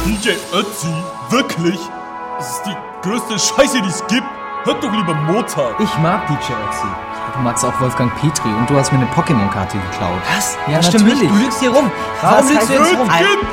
DJ Ötzi? Wirklich? Das ist die größte Scheiße, die es gibt. Hört doch lieber Mozart. Ich mag DJ Ötzi. Ja, du magst auch Wolfgang Petri und du hast mir eine Pokémon-Karte geklaut. Was? Ja, das stimmt natürlich. nicht. Du lügst hier rum. Was Warum lügst heißt du jetzt das? rum?